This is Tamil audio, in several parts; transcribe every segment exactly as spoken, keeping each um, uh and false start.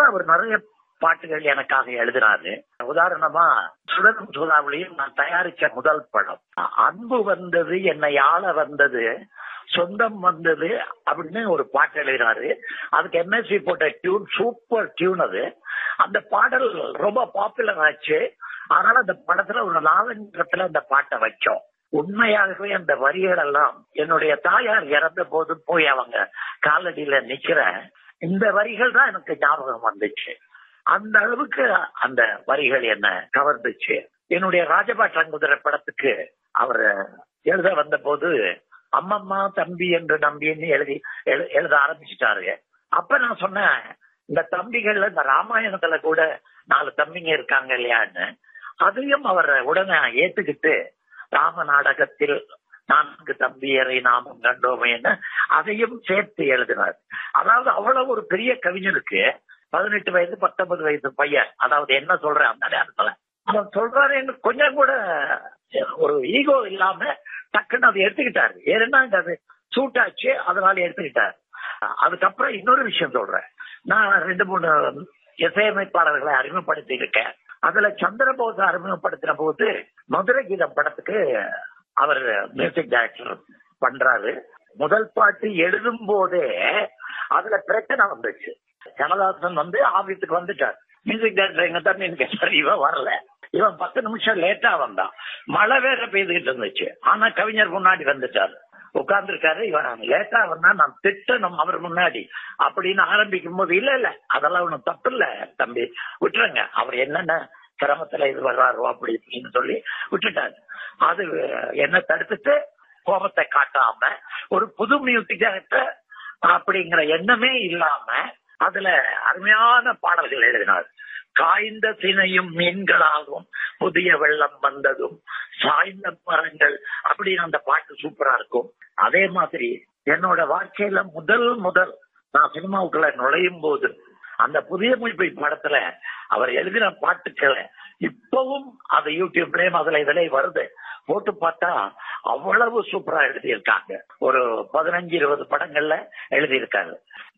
அவர் நிறைய பாட்டுகள் எனக்காக எழுதினாரு. உதாரணமா சுடரும் சூதாவளியும் நான் தயாரிச்ச முதல் படம். அன்பு வந்தது, என்னை ஆள வந்தது, சொந்தம் வந்தது அப்படின்னு ஒரு பாட்டு எழுதினாரு. அதுக்கு எம்எஸ்சி போட்ட டியூன், சூப்பர் டியூன் அது. அந்த பாடல் ரொம்ப பாப்புலர் ஆச்சு. அதனால அந்த படத்துல ஒரு நாலஞ்சத்துல அந்த பாட்டை வச்சோம். உண்மையாகவே அந்த வரிகள் எல்லாம் என்னுடைய தாயார் இறந்த போது போய் அவங்க காலடியில நிக்கிற இந்த வரிகள் தான் எனக்கு ஞாபகம் வந்துச்சு. அந்த அளவுக்கு அந்த வரிகள் என்ன கவர்ந்துச்சு. என்னுடைய ராஜபாட்டங்குதிரை படத்துக்கு அவர் எழுத வந்த போது அம்மம்மா தம்பி என்று நம்பின்னு எழுதி எழுத ஆரம்பிச்சுட்டாரு. அப்ப நான் சொன்னேன், இந்த தம்பிகள்ல இந்த ராமாயணத்துல கூட நாலு தம்பிங்க இருக்காங்க இல்லையான்னு. அதையும் அவர் உடனே ஏத்துக்கிட்டு ராம நாடகத்தில் நான்கு தம்பியரை நாமும் கண்டோமேன்னு அதையும் சேர்த்து எழுதினார். அதாவது அவ்வளவு ஒரு பெரிய கவிஞருக்கு பதினெட்டு வயசு பத்தொன்பது வயசு பையன், அதாவது என்ன சொல்றேன் அந்த நேரத்துல அவன் சொல்றாருன்னு கொஞ்சம் கூட ஒரு ஈகோ இல்லாம டக்குன்னு அதை எடுத்துக்கிட்டாரு. ஏன்னா அது சூட் ஆச்சு, அதனால எடுத்துக்கிட்டாரு. அதுக்கப்புறம் இன்னொரு விஷயம் சொல்றேன். நான் ரெண்டு மூணு இசையமைப்பாளர்களை அறிமுகப்படுத்தி இருக்கேன். அதுல சந்திரபோஸ் அறிமுகப்படுத்தின போது மதுரை கீதம் படத்துக்கு அவர் மியூசிக் டைரக்டர் பண்றாரு. முதல் பாட்டு எழுதும் போதே அதுல பிரச்சனை வந்துச்சு. கண்ணதாசன் வந்து ஆபீஸுக்கு வந்துட்டார். மியூசிக் டைரக்டர் எங்க தம்பி கேட்டார், இவன் வரல. இவன் பத்து நிமிஷம் லேட்டா வந்தான். மழை வேற பெய்துகிட்டு இருந்துச்சு. ஆனா கவிஞர் முன்னாடி வந்துட்டாரு, உட்கார்ந்து இருக்காரு. இவன் லேட்டா வந்தா நான் திட்டணும் அவர் முன்னாடி அப்படின்னு ஆரம்பிக்கும் போது, இல்ல இல்ல அதெல்லாம் ஒண்ணும் தப்பு இல்ல தம்பி, விட்டுருங்க, அவர் என்னென்ன சிரமத்துல இது வர்றாரோ அப்படி இப்படின்னு சொல்லி விட்டுட்டாரு. அது என்ன தடுத்துட்டு கோபத்தை காட்டாம ஒரு புது மியூசிக் டைரக்டர் அப்படிங்கிற எண்ணமே இல்லாம அதுல அருமையான பாடல்கள் எழுதினார். காய்ந்த சினையும் மீன்களாகும் புதிய வெள்ளம் வந்ததும் சாய்ந்த மரங்கள் அப்படின்னு அந்த பாட்டு சூப்பரா இருக்கும். அதே மாதிரி என்னோட வாழ்க்கையில முதல் முதல் நான் சினிமாவுக்குள்ள நுழையும் போது அந்த புதிய மொழிபை படத்துல அவர் எழுதின பாட்டுக்களை இப்பவும் அது யூடியூப்லயும் அதுல இதுல வருது, போட்டு பார்த்தா அவ்வளவு சூப்பரா எழுதியிருக்காங்க. ஒரு பதினஞ்சு இருபது படங்கள்ல எழுதியிருக்காரு.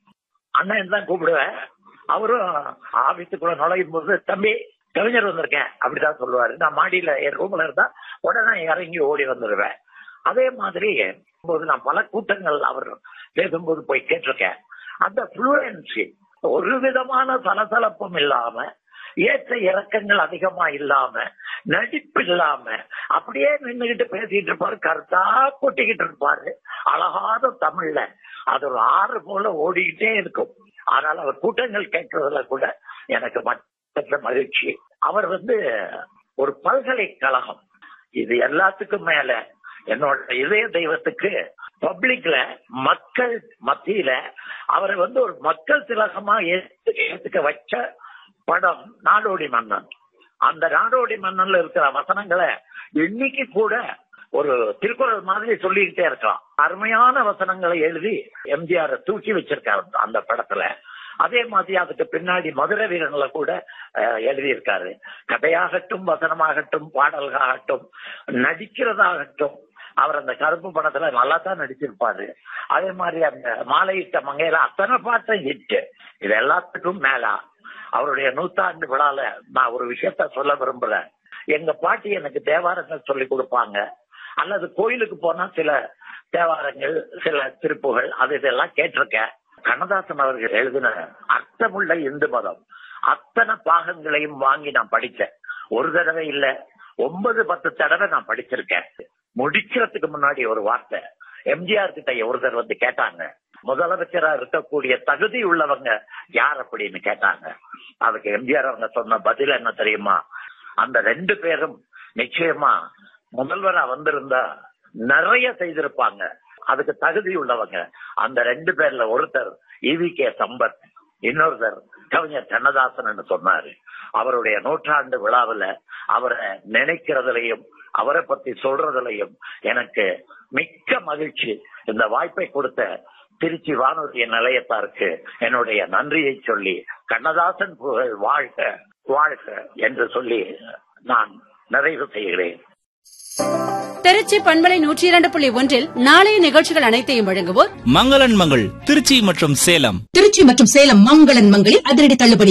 அண்ணன் தான் கூப்பிடுவேன். அவரும் ஆபீஸுக்குள்ள நுழையும் போது தம்பி கவிஞர் வந்திருக்கேன் அப்படிதான் சொல்லுவாரு. நான் மாடியில என் ரூம்ல இருந்தா உடனே இறங்கி ஓடி வந்துடுவேன். அதே மாதிரி போது நான் பல கூட்டங்கள் அவர் பேசும்போது போய் கேட்டிருக்கேன். அந்த ஃப்ளூயன்சி, ஒரு விதமான சலசலப்பும் இல்லாம, ஏற்ற இறக்கங்கள் அதிகமா இல்லாம, நடிப்பு இல்லாம அப்படியே நின்றுகிட்டு பேசிட்டு இருப்பாரு, கருத்தா கொட்டிக்கிட்டு இருப்பாரு. அழகாத தமிழ்ல அது ஒரு ஆறு போல ஓடிக்கிட்டே இருக்கும். ஆனால் அவர் கூட்டங்கள் கேட்கறதுல கூட எனக்கு மற்ற மகிழ்ச்சி. அவர் வந்து ஒரு பல்கலைக்கழகம், இது எல்லாத்துக்கும் மேல என்னோட இதய தெய்வத்துக்கு பப்ளிக்ல மக்கள் மத்தியில அவரை வந்து ஒரு மக்கள் திலகமா ஏத்துக்க வச்ச படம் நாடோடி மன்னன். அந்த நாடோடி மன்னன்ல இருக்கிற வசனங்களை இன்னைக்கு கூட ஒரு திருக்குறள் மாதிரி சொல்லிக்கிட்டே இருக்கலாம். அருமையான வசனங்களை எழுதி எம்ஜிஆர் தூக்கி வச்சிருக்காரு அந்த படத்துல. அதே மாதிரி அதுக்கு பின்னாடி மதுரை வீரன்ல கூட எழுதியிருக்காரு. கதையாகட்டும், வசனமாகட்டும், பாடல்களாகட்டும், நடிக்கிறதாகட்டும், அவர் அந்த கருப்பு படத்துல நல்லா தான் நடிச்சிருப்பாரு. அதே மாதிரி அந்த மாலையிட்ட மங்கையில அத்தனை பாட்டும் இட்டு. இது எல்லாத்துக்கும் மேல அவருடைய நூற்றாண்டு விழால நான் ஒரு விஷயத்த சொல்ல விரும்புறேன். எங்க பாட்டி எனக்கு தேவாரங்கள் சொல்லி கொடுப்பாங்க, அல்லது கோயிலுக்கு போனா சில தேவாரங்கள், சில திருப்புகள், அது இதெல்லாம் கேட்டிருக்கேன். கண்ணதாசன் அவர்கள் எழுதின அர்த்தமுள்ள இந்து மதம் அத்தனை பாகங்களையும் வாங்கி நான் படித்தேன். ஒரு தடவை இல்ல, ஒன்பது பத்து தடவை நான் படிச்சிருக்கேன். முடிக்கிறதுக்கு முன்னாடி ஒரு வார்த்தை எம்ஜிஆர் கிட்ட ஒருத்தர் வந்து கேட்டாங்க, முதலமைச்சரா இருக்கக்கூடிய தகுதி உள்ளவங்க யார் அப்படின்னு கேட்டாங்க. அதுக்கு எம்ஜிஆர் அவங்க சொன்ன பதில் என்ன தெரியுமா? அந்த ரெண்டு பேரும் நிச்சயமா முதல்வரா வந்திருந்தா நிறைய செய்திருப்பாங்க, அதுக்கு தகுதி உள்ளவங்க. அந்த ரெண்டு பேர்ல ஒருத்தர் ஈவி கே சம்பத், இன்னொருத்தர் கவிஞர் கண்ணதாசன் சொன்னாரு. அவருடைய நூற்றாண்டு விழாவில் அவரை நினைக்கிறதுலையும் அவரை பத்தி சொல்றதுலையும் எனக்கு மிக்க மகிழ்ச்சி. இந்த வாய்ப்பை கொடுத்த திருச்சி வானொலி நிலையத்தாருக்கு என்னுடைய நன்றியை சொல்லி, கண்ணதாசன் புகழ் வாழ்க வாழ்க என்று சொல்லி நான் நிறைவு செய்கிறேன். திருச்சி பண்பலை நூற்றி இரண்டு புள்ளி ஒன்றில் நாளைய நிகழ்ச்சிகள் அனைத்தையும் வழங்குவோர் மங்களன் மங்கள் திருச்சி மற்றும் சேலம். திருச்சி மற்றும் சேலம் மங்களன் மங்களில் அதிரடி தள்ளுபடி.